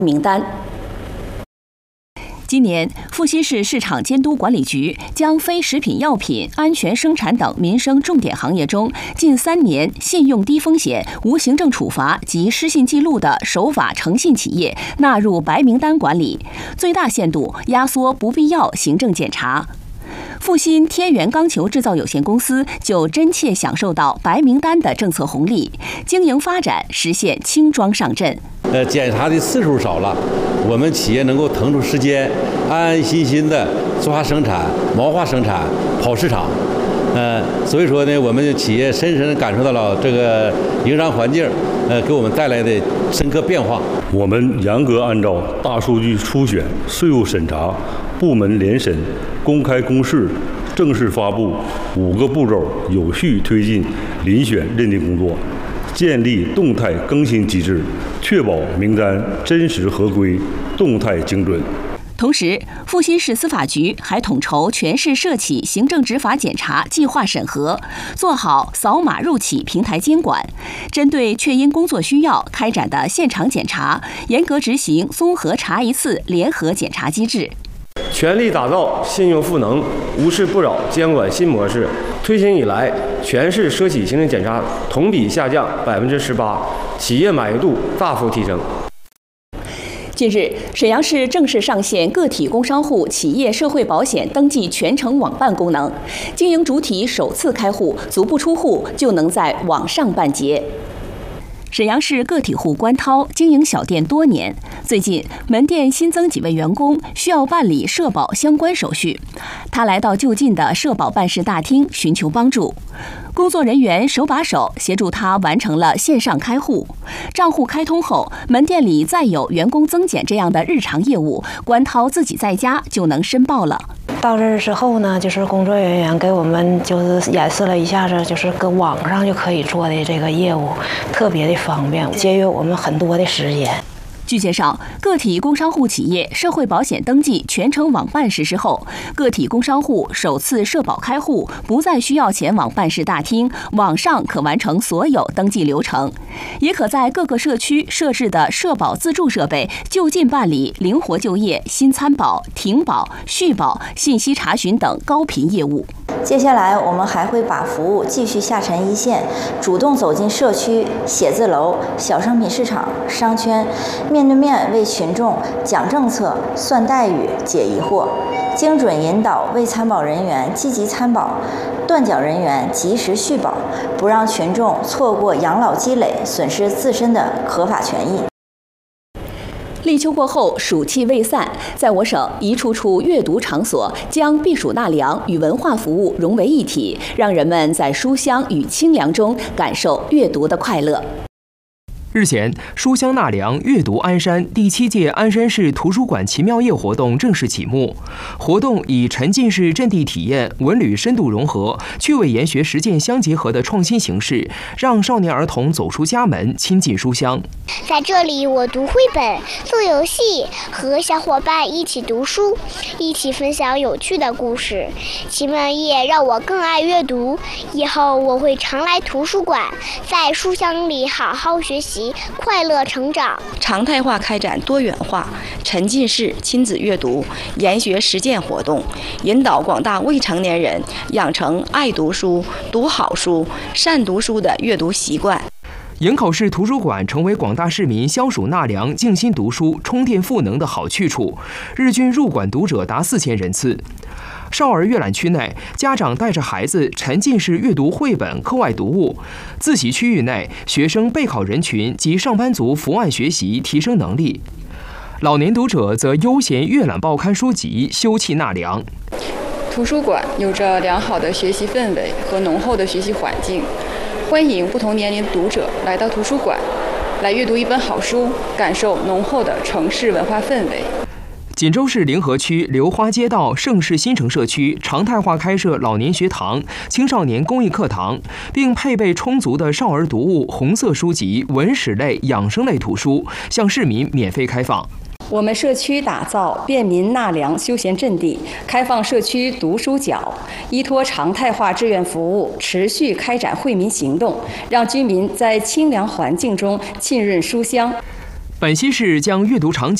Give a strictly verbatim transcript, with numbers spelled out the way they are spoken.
名单。今年，阜新市市场监督管理局将非食品药品、安全生产等民生重点行业中近三年信用低风险、无行政处罚及失信记录的守法诚信企业纳入白名单管理，最大限度压缩不必要行政检查。阜新天元钢球制造有限公司就真切享受到白名单的政策红利，经营发展实现轻装上阵。 呃，检查的次数少了，我们企业能够腾出时间，安安心心的做化生产、毛化生产、跑市场。呃，所以说呢，我们企业深深感受到了这个营商环境，呃，给我们带来的深刻变化。 我们严格按照大数据初选、税务审查、部门联审、公开公示、正式发布五个步骤，有序推进遴选认定工作，建立动态更新机制，确保名单真实合规、动态精准。 同时，阜新市司法局还统筹全市涉企行政执法检查计划审核，做好扫码入企平台监管。针对确因工作需要开展的现场检查，严格执行综合查一次联合检查机制。 全力打造信用赋能、无事不扰监管新模式。推行以来，全市涉企行政检查同比下降百分之十八，企业满意度大幅提升。 近日，沈阳市正式上线个体工商户企业社会保险登记全程网办功能，经营主体首次开户，足不出户就能在网上办结。沈阳市个体户关涛经营小店多年，最近门店新增几位员工，需要办理社保相关手续。他来到就近的社保办事大厅寻求帮助，工作人员手把手协助他完成了线上开户。账户开通后，门店里再有员工增减这样的日常业务，关涛自己在家就能申报了。 到这儿之后呢，就是工作人员给我们就是演示了一下子，就是搁网上就可以做的这个业务，特别的方便，节约我们很多的时间。 据介绍，个体工商户企业社会保险登记全程网办实施后，个体工商户首次社保开户不再需要前往办事大厅，网上可完成所有登记流程，也可在各个社区设置的社保自助设备就近办理灵活就业、新参保、停保、续保、信息查询等高频业务。 接下来，我们还会把服务继续下沉一线，主动走进社区、写字楼、小商品市场、商圈，面对面为群众讲政策、算待遇、解疑惑，精准引导未参保人员积极参保，断缴人员及时续保，不让群众错过养老积累，损失自身的合法权益。 立秋过后，暑气未散，在我省一处处阅读场所将避暑纳凉与文化服务融为一体，让人们在书香与清凉中感受阅读的快乐。 日前，书香纳凉，阅读鞍山第七届鞍山市图书馆奇妙夜活动正式启幕。活动以沉浸式阵地体验、文旅深度融合、趣味研学实践相结合的创新形式，让少年儿童走出家门，亲近书香。 在这里，我读绘本、做游戏，和小伙伴一起读书，一起分享有趣的故事。奇妙夜让我更爱阅读，以后我会常来图书馆，在书香里好好学习。快乐成长， 常态化开展多元化、沉浸式亲子阅读研学实践活动，引导广大未成年人养成爱读书、读好书、善读书的阅读习惯。 营口市图书馆成为广大市民消暑纳凉、静心读书、充电赋能的好去处，日均入馆读者达四千人次。少儿阅览区内，家长带着孩子沉浸式阅读绘本、课外读物；自习区域内，学生备考人群及上班族伏案学习，提升能力。老年读者则悠闲阅览报刊书籍，休憩纳凉。 图书馆有着良好的学习氛围和浓厚的学习环境，欢迎不同年龄读者来到图书馆，来阅读一本好书，感受浓厚的城市文化氛围。 锦州市灵河区流花街道盛世新城社区常态化开设老年学堂、青少年公益课堂，并配备充足的少儿读物、红色书籍、文史类、养生类图书，向市民免费开放。 我们社区打造便民纳凉休闲阵地，开放社区读书角，依托常态化志愿服务，持续开展惠民行动，让居民在清凉环境中浸润书香。 本溪市将阅读场景